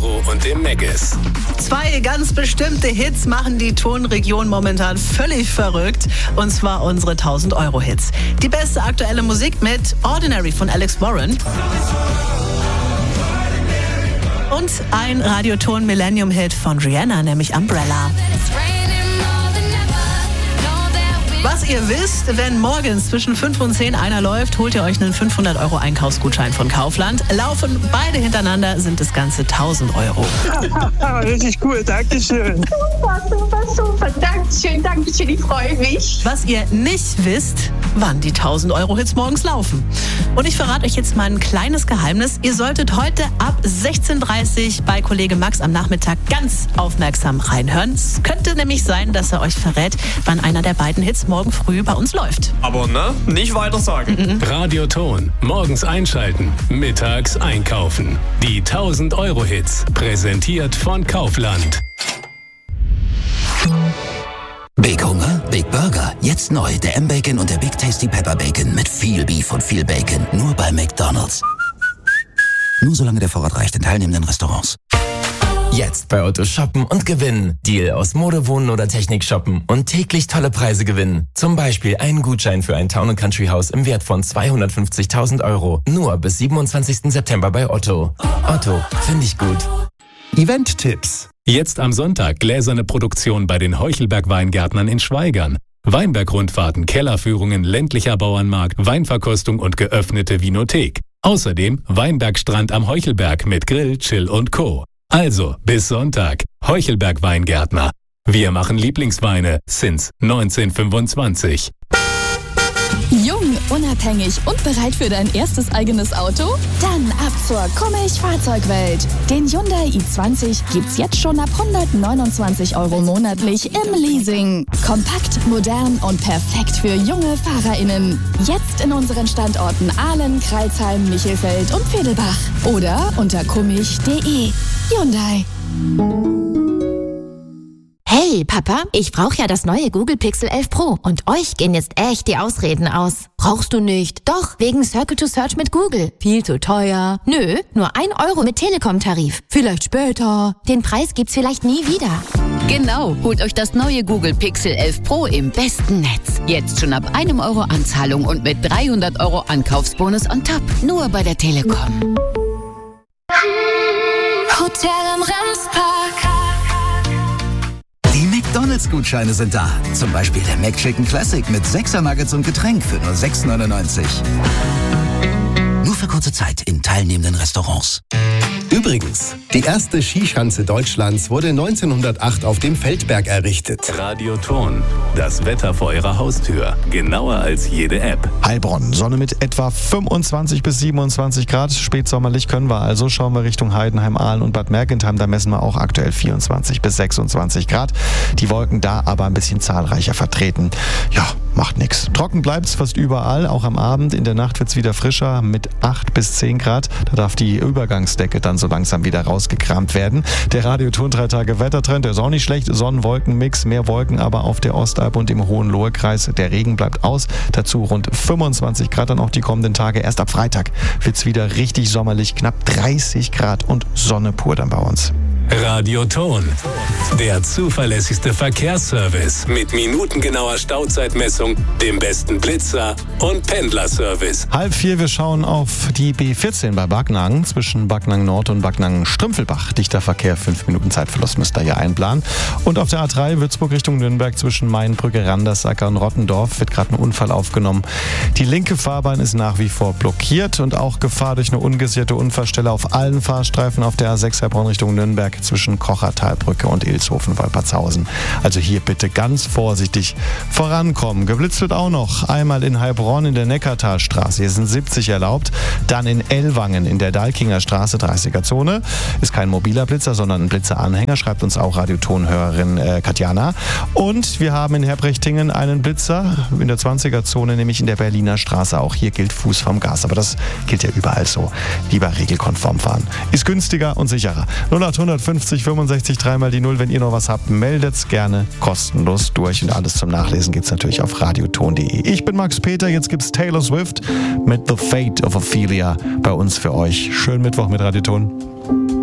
Euro und dem Mc's. 2 ganz bestimmte Hits machen die Tonregion momentan völlig verrückt. Und zwar unsere 1000-Euro-Hits. Die beste aktuelle Musik mit Ordinary von Alex Warren. Und ein Radioton-Millennium-Hit von Rihanna, nämlich Umbrella. Was ihr wisst, wenn morgens zwischen 5 und 10 einer läuft, holt ihr euch einen 500 € Einkaufsgutschein von Kaufland. Laufen beide hintereinander, sind das Ganze 1000 Euro. Richtig cool, Dankeschön. Super, Dankeschön, ich freue mich. Was ihr nicht wisst, wann die 1000-Euro-Hits morgens laufen. Und ich verrate euch jetzt mal ein kleines Geheimnis. Ihr solltet heute ab 16:30 Uhr bei Kollege Max am Nachmittag ganz aufmerksam reinhören. Es könnte nämlich sein, dass er euch verrät, wann einer der beiden Hits morgen früh bei uns läuft. Aber nicht weiter sagen. Radioton. Morgens einschalten, mittags einkaufen. Die 1000-Euro-Hits. Präsentiert von Kaufland. Big Hunger, Big Burger. Jetzt neu der M-Bacon und der Big Tasty Pepper Bacon mit viel Beef und viel Bacon. Nur bei McDonald's. Nur solange der Vorrat reicht in teilnehmenden Restaurants. Jetzt bei Otto shoppen und gewinnen. Deal aus Mode, Wohnen oder Technik shoppen und täglich tolle Preise gewinnen. Zum Beispiel einen Gutschein für ein Town & Country Haus im Wert von 250.000 €. Nur bis 27. September bei Otto. Otto, finde ich gut. Event-Tipps. Jetzt am Sonntag gläserne Produktion bei den Heuchelberg-Weingärtnern in Schwaigern. Weinberg-Rundfahrten, Kellerführungen, ländlicher Bauernmarkt, Weinverkostung und geöffnete Vinothek. Außerdem Weinbergstrand am Heuchelberg mit Grill, Chill und Co. Also, bis Sonntag. Heuchelberg-Weingärtner. Wir machen Lieblingsweine since 1925. Jung, unabhängig und bereit für dein erstes eigenes Auto? Dann ab zur Kummich-Fahrzeugwelt. Den Hyundai i20 gibt's jetzt schon ab 129 € monatlich im Leasing. Kompakt, modern und perfekt für junge FahrerInnen. Jetzt in unseren Standorten Ahlen, Crailsheim, Michelfeld und Vedelbach. Oder unter kummich.de. Hyundai. Hey, Papa, ich brauche ja das neue Google Pixel 11 Pro und euch gehen jetzt echt die Ausreden aus. Brauchst du nicht? Doch, wegen Circle to Search mit Google. Viel zu teuer. Nö, nur 1 € mit Telekom-Tarif. Vielleicht später. Den Preis gibt's vielleicht nie wieder. Genau, holt euch das neue Google Pixel 11 Pro im besten Netz. Jetzt schon ab 1 € Anzahlung und mit 300 € Ankaufsbonus on top. Nur bei der Telekom. Hotel im Remspark. Die McDonald's-Gutscheine sind da. Zum Beispiel der McChicken Classic mit 6er Nuggets und Getränk für nur 6,99 €. Nur für kurze Zeit in teilnehmenden Restaurants. Übrigens, die erste Skischanze Deutschlands wurde 1908 auf dem Feldberg errichtet. Radioton. Das Wetter vor Ihrer Haustür. Genauer als jede App. Heilbronn. Sonne mit etwa 25 bis 27 Grad. Spätsommerlich können wir also. Schauen wir Richtung Heidenheim, Aalen und Bad Mergentheim. Da messen wir auch aktuell 24 bis 26 Grad. Die Wolken da aber ein bisschen zahlreicher vertreten. Ja, macht nichts. Trocken bleibt's fast überall. Auch am Abend. In der Nacht wird's wieder frischer mit 8 bis 10 Grad. Da darf die Übergangsdecke dann so langsam wieder rausgekramt werden. Der Radioton 3 Tage Wettertrend, der ist auch nicht schlecht. Sonn-Wolken-Mix, mehr Wolken aber auf der Ostalb und im Hohenlohe-Kreis. Der Regen bleibt aus. Dazu rund 25 Grad dann auch die kommenden Tage. Erst ab Freitag wird's wieder richtig sommerlich. Knapp 30 Grad und Sonne pur dann bei uns. Radioton. Der zuverlässigste Verkehrsservice mit minutengenauer Stauzeitmessung, dem besten Blitzer und Pendlerservice. 3:30, wir schauen auf die B14 bei Backnang zwischen Backnang Nord und Backnang Strümpfelbach. Dichter Verkehr, 5 Minuten Zeitverlust müsst ihr hier einplanen. Und auf der A3 Würzburg Richtung Nürnberg zwischen Mainbrücke, Randersacker und Rottendorf wird gerade ein Unfall aufgenommen. Die linke Fahrbahn ist nach wie vor blockiert und auch Gefahr durch eine ungesicherte Unfallstelle auf allen Fahrstreifen auf der A6 Heilbronn Richtung Nürnberg zwischen Kochertalbrücke und Ilshofen-Wolpertshausen. Also hier bitte ganz vorsichtig vorankommen. Geblitzt wird auch noch. Einmal in Heilbronn in der Neckartalstraße. Hier sind 70 erlaubt. Dann in Ellwangen in der Dalkinger Straße, 30er-Zone. Ist kein mobiler Blitzer, sondern ein Blitzeranhänger. Schreibt uns auch Radiotonhörerin Katjana. Und wir haben in Herbrechtingen einen Blitzer in der 20er-Zone, nämlich in der Berliner Straße. Auch hier gilt Fuß vom Gas. Aber das gilt ja überall so. Lieber regelkonform fahren. Ist günstiger und sicherer. 0850 65 3 die 0. Wenn ihr noch was habt, meldet's gerne kostenlos durch. Und alles zum Nachlesen gibt's natürlich auf radioton.de. Ich bin Max Peter, jetzt gibt's Taylor Swift mit The Fate of Ophelia bei uns für euch. Schönen Mittwoch mit Radioton.